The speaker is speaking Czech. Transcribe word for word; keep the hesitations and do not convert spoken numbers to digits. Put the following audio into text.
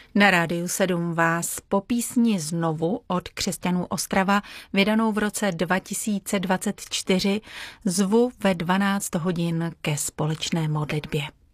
Na Rádiu sedm vás po písni Znovu od křesťanů Ostrava, vydanou v roce dva tisíce dvacet čtyři, zvu ve dvanáct hodin ke společné modlitbě.